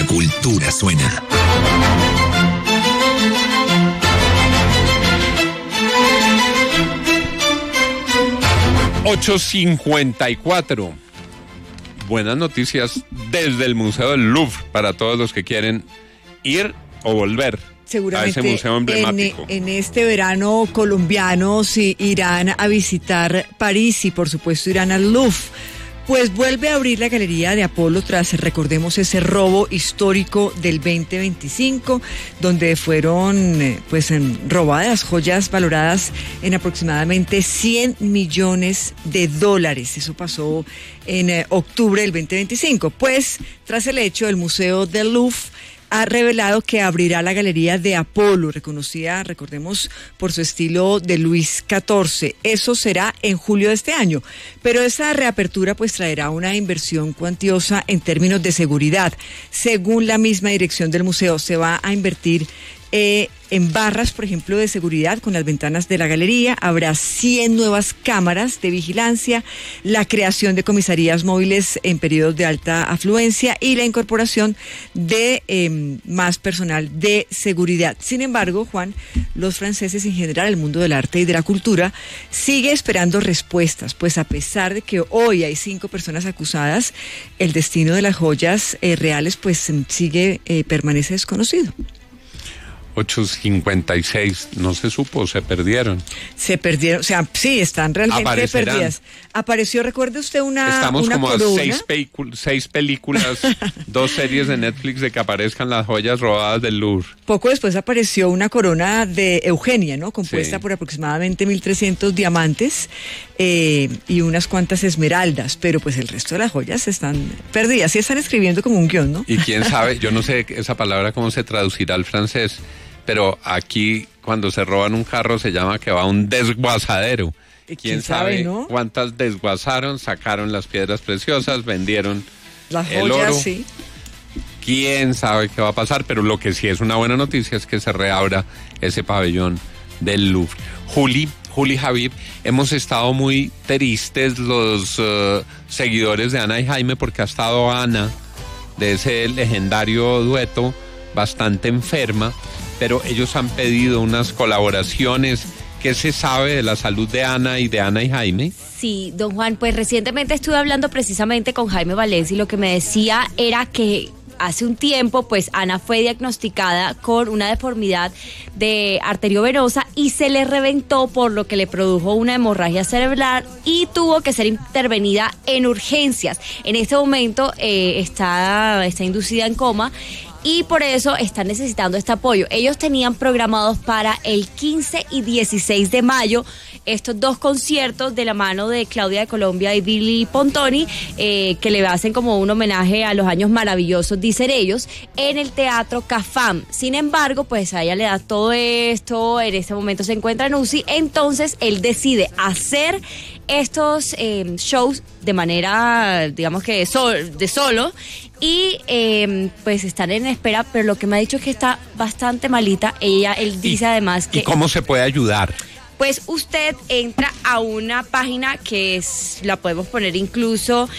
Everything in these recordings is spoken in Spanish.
cultura suena. $8:54. Buenas noticias desde el Museo del Louvre para todos los que quieren ir o volver seguramente a ese museo emblemático. En este verano colombianos irán a visitar París y por supuesto irán al Louvre. Pues vuelve a abrir la Galería de Apolo tras, recordemos, ese robo histórico del 2025, donde fueron robadas joyas valoradas en aproximadamente $100 millones. Eso pasó en octubre del 2025. Pues, tras el hecho, el Museo del Louvre ha revelado que abrirá la Galería de Apolo, reconocida, recordemos, por su estilo de Luis XIV. Eso será en julio de este año. Pero esa reapertura pues traerá una inversión cuantiosa en términos de seguridad. Según la misma dirección del museo, se va a invertir en barras, por ejemplo, de seguridad con las ventanas de la galería. Habrá 100 nuevas cámaras de vigilancia, la creación de comisarías móviles en periodos de alta afluencia y la incorporación de más personal de seguridad. Sin embargo, Juan, los franceses, en general, el mundo del arte y de la cultura, sigue esperando respuestas, pues a pesar de que hoy hay 5 personas acusadas, el destino de las joyas reales pues permanece desconocido. 8:56, no se supo, se perdieron. O sea, sí, están realmente perdidas. Apareció, recuerde usted Estamos como corona. a 6 películas, 2 series de Netflix de que aparezcan las joyas robadas del Louvre. Poco después apareció una corona de Eugenia, ¿no? Compuesta por aproximadamente 1.300 diamantes y unas cuantas esmeraldas, pero pues el resto de las joyas están perdidas. Sí están escribiendo como un guión, ¿no? Y quién sabe, yo no sé esa palabra cómo se traducirá al francés, pero aquí cuando se roban un carro se llama que va a un desguazadero. ¿Quién sabe, ¿no? Cuántas desguazaron, sacaron las piedras preciosas, vendieron las el joyas, oro? Sí. ¿Quién sabe qué va a pasar? Pero lo que sí es una buena noticia es que se reabra ese pabellón del Louvre. Juli, Javier, hemos estado muy tristes los seguidores de Ana y Jaime porque ha estado Ana, de ese legendario dueto, bastante enferma, pero ellos han pedido unas colaboraciones. ¿Qué se sabe de la salud de Ana y Jaime? Sí, don Juan, pues recientemente estuve hablando precisamente con Jaime Valencia y lo que me decía era que hace un tiempo, pues Ana fue diagnosticada con una deformidad de arteriovenosa y se le reventó, por lo que le produjo una hemorragia cerebral y tuvo que ser intervenida en urgencias. En este momento está inducida en coma y por eso están necesitando este apoyo. Ellos tenían programados para el 15 y 16 de mayo estos 2 conciertos de la mano de Claudia de Colombia y Billy Pontoni, que le hacen como un homenaje a los años maravillosos, dicen ellos, en el Teatro Cafam. Sin embargo, pues a ella le da todo esto, en este momento se encuentra en UCI, entonces él decide hacer estos shows de manera, digamos que de solo, y pues están en espera, pero lo que me ha dicho es que está bastante malita. Él dice además que... ¿Y cómo se puede ayudar? Pues usted entra a una página que la podemos poner incluso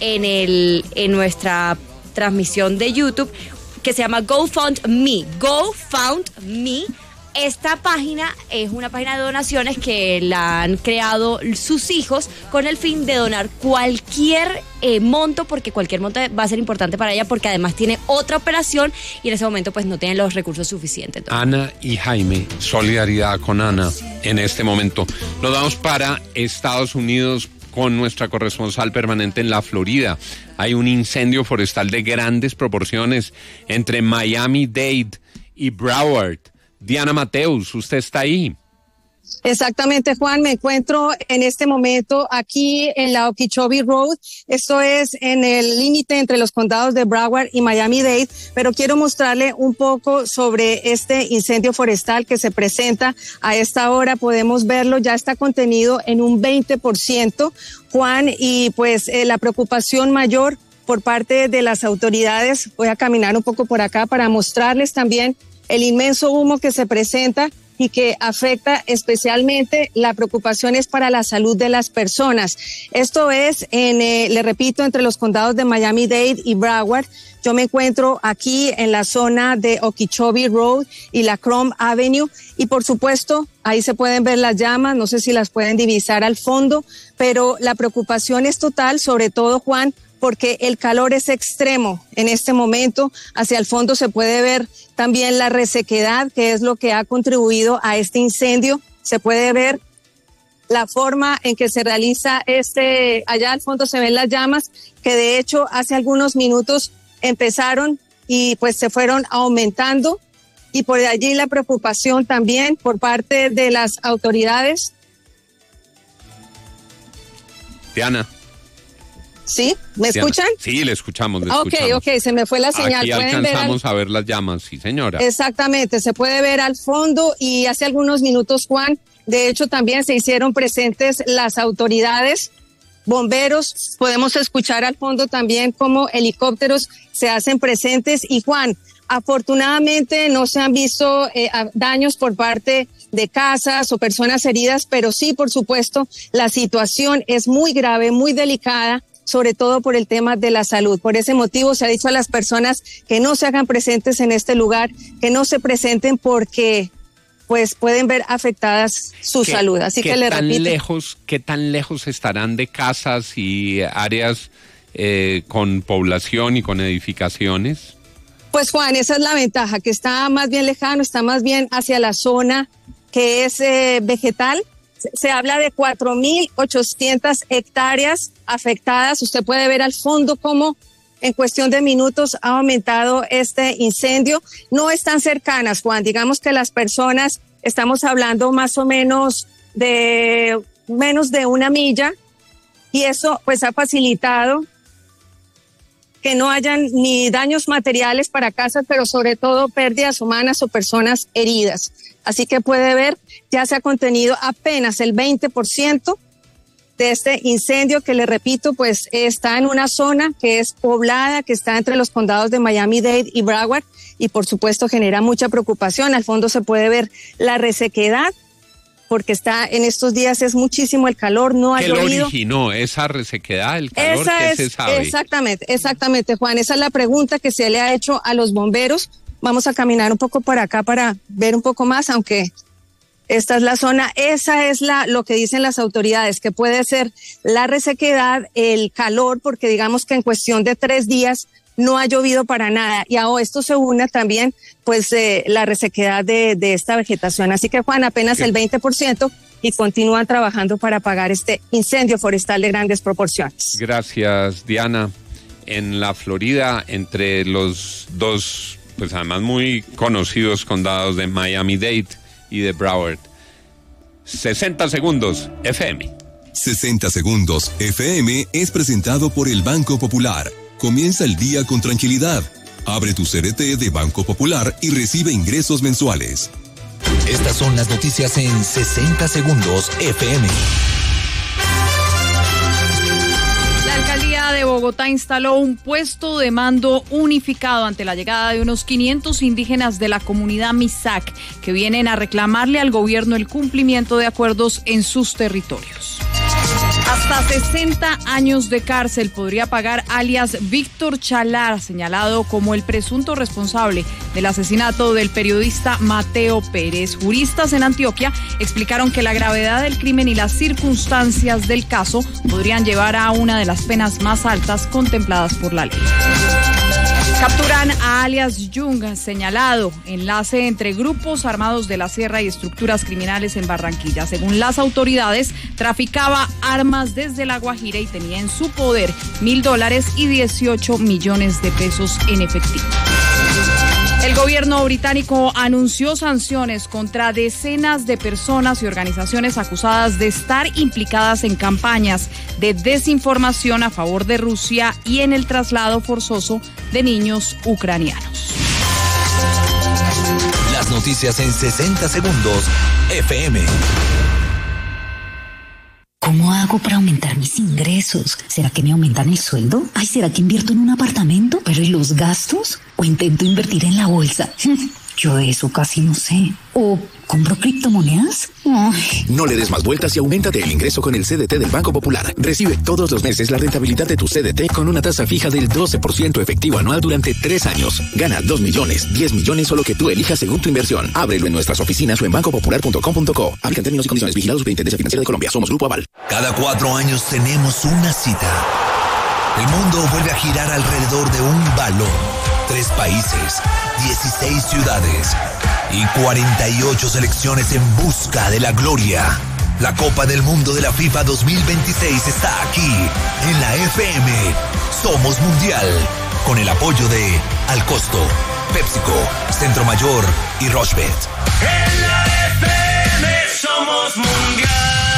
en nuestra transmisión de YouTube, que se llama GoFundMe. GoFundMe. Esta página es una página de donaciones que la han creado sus hijos con el fin de donar cualquier monto, porque cualquier monto va a ser importante para ella, porque además tiene otra operación y en ese momento pues no tienen los recursos suficientes. Ana y Jaime, solidaridad con Ana en este momento. Nos vamos para Estados Unidos con nuestra corresponsal permanente en la Florida. Hay un incendio forestal de grandes proporciones entre Miami-Dade y Broward. Diana Mateus, usted está ahí. Exactamente, Juan, me encuentro en este momento aquí en la Okeechobee Road. Esto es en el límite entre los condados de Broward y Miami-Dade, pero quiero mostrarle un poco sobre este incendio forestal que se presenta a esta hora. Podemos verlo, ya está contenido en un 20%, Juan, y pues la preocupación mayor por parte de las autoridades. Voy a caminar un poco por acá para mostrarles también el inmenso humo que se presenta y que afecta especialmente, la preocupación es para la salud de las personas. Esto es, le repito, entre los condados de Miami-Dade y Broward. Yo me encuentro aquí en la zona de Okeechobee Road y la Chrome Avenue y por supuesto ahí se pueden ver las llamas, no sé si las pueden divisar al fondo, pero la preocupación es total, sobre todo, Juan, porque el calor es extremo en este momento. Hacia el fondo se puede ver también la resequedad, que es lo que ha contribuido a este incendio. Se puede ver la forma en que se realiza allá al fondo se ven las llamas, que de hecho hace algunos minutos empezaron y pues se fueron aumentando, y por allí la preocupación también por parte de las autoridades. Diana. ¿Sí? ¿Me escuchan? Sí, le escuchamos. Ok, se me fue la señal. Aquí alcanzamos a ver las llamas, sí, señora. Exactamente, se puede ver al fondo y hace algunos minutos, Juan, de hecho también se hicieron presentes las autoridades, bomberos, podemos escuchar al fondo también cómo helicópteros se hacen presentes y, Juan, afortunadamente no se han visto daños por parte de casas o personas heridas, pero sí, por supuesto, la situación es muy grave, muy delicada, sobre todo por el tema de la salud. Por ese motivo se ha dicho a las personas que no se hagan presentes en este lugar, que no se presenten porque pues pueden ver afectadas su salud. Así que le repito. ¿Qué tan lejos estarán de casas y áreas con población y con edificaciones? Pues, Juan, esa es la ventaja, que está más bien lejano, está más bien hacia la zona que es vegetal. Se habla de 4.800 hectáreas afectadas. Usted puede ver al fondo cómo en cuestión de minutos ha aumentado este incendio. No están cercanas, Juan. Digamos que las personas, estamos hablando más o menos de menos de 1 milla, y eso pues ha facilitado que no hayan ni daños materiales para casas, pero sobre todo pérdidas humanas o personas heridas. Así que puede ver, ya se ha contenido apenas el 20% de este incendio, que le repito, pues está en una zona que es poblada, que está entre los condados de Miami-Dade y Broward, y por supuesto genera mucha preocupación. Al fondo se puede ver la resequedad, porque está en estos días es muchísimo el calor, no ha llovido. ¿Qué lo originó esa resequedad, el calor? ¿Qué se sabe? Exactamente, Juan, esa es la pregunta que se le ha hecho a los bomberos. Vamos a caminar un poco por acá para ver un poco más, aunque esta es la zona, esa es lo que dicen las autoridades, que puede ser la resequedad, el calor, porque digamos que en cuestión de 3 días no ha llovido para nada, y a esto se une también pues la resequedad de esta vegetación. Así que, Juan, apenas el 20%, y continúan trabajando para apagar este incendio forestal de grandes proporciones. Gracias, Diana. En la Florida, entre los dos, pues además muy conocidos condados de Miami-Dade y de Broward, 60 segundos FM. 60 segundos FM es presentado por el Banco Popular. Comienza el día con tranquilidad. Abre tu CRT de Banco Popular y recibe ingresos mensuales. Estas son las noticias en 60 segundos FM. La alcaldía de Bogotá instaló un puesto de mando unificado ante la llegada de unos 500 indígenas de la comunidad Misak, que vienen a reclamarle al gobierno el cumplimiento de acuerdos en sus territorios. Hasta 60 años de cárcel podría pagar alias Víctor Chalar, señalado como el presunto responsable del asesinato del periodista Mateo Pérez. Juristas en Antioquia explicaron que la gravedad del crimen y las circunstancias del caso podrían llevar a una de las penas más altas contempladas por la ley. Capturan a alias Jung, señalado enlace entre grupos armados de la Sierra y estructuras criminales en Barranquilla. Según las autoridades, traficaba armas desde La Guajira y tenía en su poder $1.000 y 18 millones de pesos en efectivo. El gobierno británico anunció sanciones contra decenas de personas y organizaciones acusadas de estar implicadas en campañas de desinformación a favor de Rusia y en el traslado forzoso de niños ucranianos. Las noticias en 60 segundos FM. ¿Cómo hago para aumentar mis ingresos? ¿Será que me aumentan el sueldo? ¿Será que invierto en un apartamento? ¿Pero y los gastos? ¿O intento invertir en la bolsa? Yo de eso casi no sé. ¿O compro criptomonedas? Ay. No le des más vueltas y auméntate el ingreso con el CDT del Banco Popular. Recibe todos los meses la rentabilidad de tu CDT con una tasa fija del 12% efectivo anual durante 3 años. Gana 2 millones, 10 millones o lo que tú elijas según tu inversión. Ábrelo en nuestras oficinas o en bancopopular.com.co. Aplican términos y condiciones. Vigilados Superintendencia Financiera de Colombia. Somos Grupo Aval. Cada 4 años tenemos una cita. El mundo vuelve a girar alrededor de un balón. 3 países, 16 ciudades y 48 selecciones en busca de la gloria. La Copa del Mundo de la FIFA 2026 está aquí, en la FM. Somos Mundial, con el apoyo de Alcosto, PepsiCo, Centro Mayor y Rochebet. En la FM somos Mundial.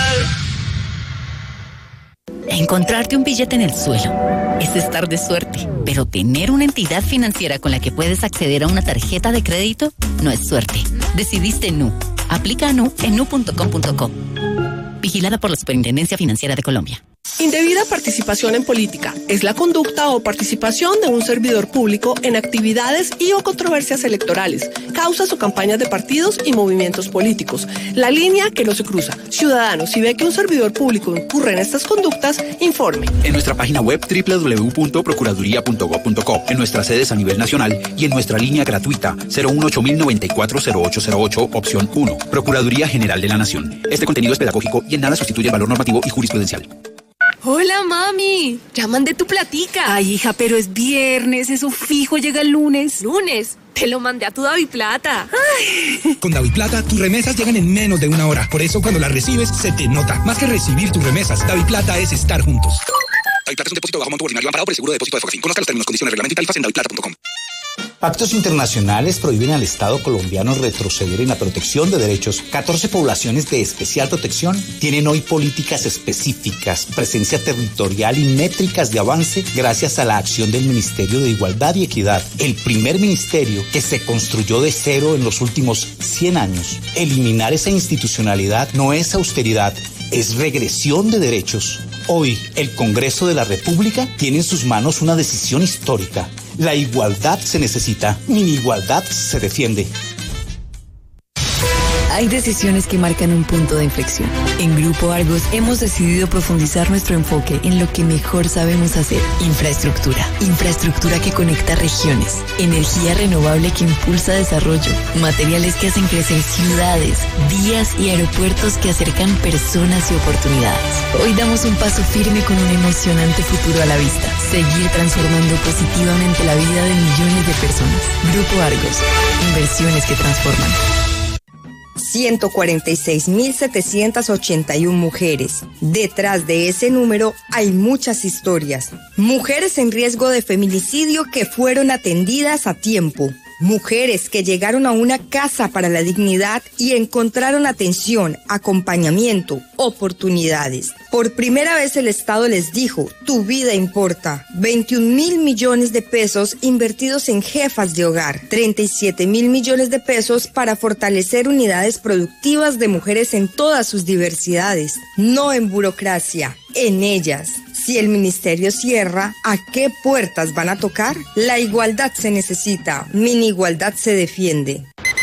Encontrarte un billete en el suelo es estar de suerte, pero tener una entidad financiera con la que puedes acceder a una tarjeta de crédito no es suerte. Decidiste Nu. Aplica a Nu en nu.com.co. Vigilada por la Superintendencia Financiera de Colombia. Indebida participación en política es la conducta o participación de un servidor público en actividades y o controversias electorales, causas o campañas de partidos y movimientos políticos. La línea que no se cruza. Ciudadano, si ve que un servidor público incurre en estas conductas, informe. En nuestra página web www.procuraduría.gov.co, en nuestras sedes a nivel nacional y en nuestra línea gratuita 018-094-0808, opción 1. Procuraduría General de la Nación. Este contenido es pedagógico y en nada sustituye el valor normativo y jurisprudencial. Hola, mami. Llaman de tu platica. Ay, hija, pero es viernes, eso fijo llega el lunes. ¿Lunes? Te lo mandé a tu DaviPlata. Ay. Con DaviPlata, tus remesas llegan en menos de 1 hora. Por eso, cuando las recibes, se te nota. Más que recibir tus remesas, DaviPlata es estar juntos. DaviPlata es un depósito bajo monto ordinario amparado por el seguro de depósito de Focafin. Conozca los términos, condiciones, reglamento y tarifas en daviplata.com. Pactos internacionales prohíben al Estado colombiano retroceder en la protección de derechos. 14 poblaciones de especial protección tienen hoy políticas específicas, presencia territorial y métricas de avance gracias a la acción del Ministerio de Igualdad y Equidad, el primer ministerio que se construyó de cero en los últimos 100 años. Eliminar esa institucionalidad no es austeridad, es regresión de derechos. Hoy, el Congreso de la República tiene en sus manos una decisión histórica. La igualdad se necesita, mi igualdad se defiende. Hay decisiones que marcan un punto de inflexión. En Grupo Argos hemos decidido profundizar nuestro enfoque en lo que mejor sabemos hacer. Infraestructura. Infraestructura que conecta regiones. Energía renovable que impulsa desarrollo. Materiales que hacen crecer ciudades, vías y aeropuertos que acercan personas y oportunidades. Hoy damos un paso firme con un emocionante futuro a la vista. Seguir transformando positivamente la vida de millones de personas. Grupo Argos. Inversiones que transforman. 146.781 mujeres. Detrás de ese número hay muchas historias. Mujeres en riesgo de feminicidio que fueron atendidas a tiempo. Mujeres que llegaron a una casa para la dignidad y encontraron atención, acompañamiento, oportunidades. Por primera vez el Estado les dijo, tu vida importa. 21.000 millones de pesos invertidos en jefas de hogar. 37.000 millones de pesos para fortalecer unidades productivas de mujeres en todas sus diversidades. No en burocracia, en ellas. Si el ministerio cierra, ¿a qué puertas van a tocar? La igualdad se necesita, mini igualdad se defiende.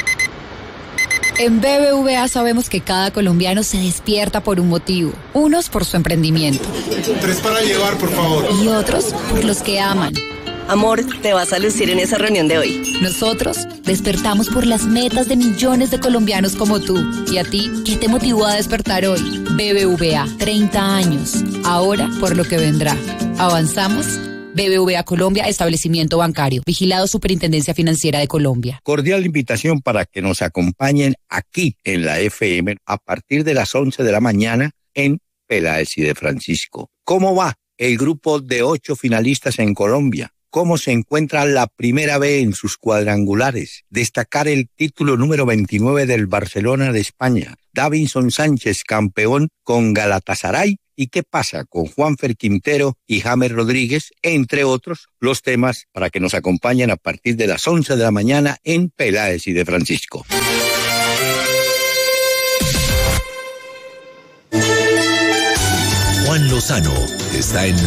En BBVA sabemos que cada colombiano se despierta por un motivo. Unos por su emprendimiento. 3 para llevar, por favor. Y otros por los que aman. Amor, te vas a lucir en esa reunión de hoy. Nosotros despertamos por las metas de millones de colombianos como tú. ¿Y a ti qué te motivó a despertar hoy? BBVA, 30 años. Ahora por lo que vendrá. ¿Avanzamos? BBVA Colombia, establecimiento bancario. Vigilado Superintendencia Financiera de Colombia. Cordial invitación para que nos acompañen aquí en la FM a partir de las 11 de la mañana en Peláez y de Francisco. ¿Cómo va el grupo de 8 finalistas en Colombia? ¿Cómo se encuentra la primera B en sus cuadrangulares? Destacar el título número 29 del Barcelona de España. Davinson Sánchez, campeón con Galatasaray. ¿Y qué pasa con Juanfer Quintero y James Rodríguez? Entre otros, los temas para que nos acompañen a partir de las 11 de la mañana en Peláez y de Francisco. Juan Lozano está en